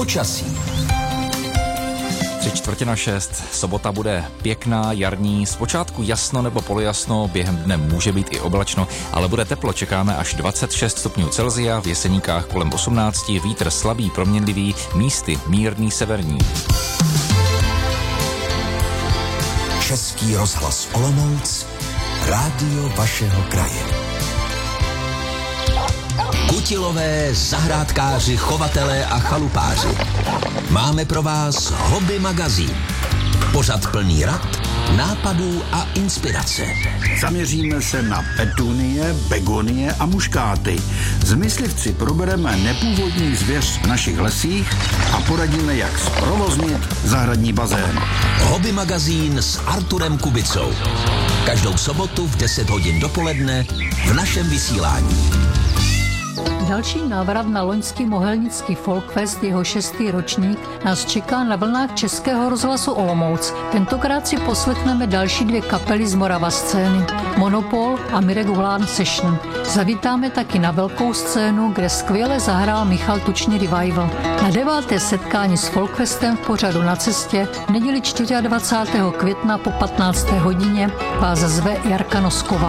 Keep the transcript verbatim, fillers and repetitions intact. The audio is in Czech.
Počasí. Tři čtvrtě na šest, sobota bude pěkná, jarní, zpočátku jasno nebo polojasno, během dne může být i oblačno, ale bude teplo, čekáme až dvacet šest stupňů Celsia, v Jeseníkách kolem osmnáct, vítr slabý, proměnlivý, místy mírný severní. Český rozhlas Olomouc, rádio vašeho kraje. Kutilové, zahrádkáři, chovatelé a chalupáři. Máme pro vás Hobby magazín. Pořad plný rad, nápadů a inspirace. Zaměříme se na petunie, begonie a muškáty. S myslivci probereme nepůvodní zvěř v našich lesích a poradíme, jak zprovoznit zahradní bazén. Hobby magazín s Arturem Kubicou. Každou sobotu v deset hodin dopoledne v našem vysílání. Další návrat na loňský mohelnický Folkfest, jeho šestý ročník, nás čeká na vlnách Českého rozhlasu Olomouc. Tentokrát si poslechneme další dvě kapely z Morava scény, Monopol a Mirek Hulán Session. Zavítáme taky na velkou scénu, kde skvěle zahrál Michal Tučný Revival. Na deváté setkání s Folkfestem v pořadu Na cestě v neděli dvacátého čtvrtého května po patnácté hodině vás zve Jarka Nosková.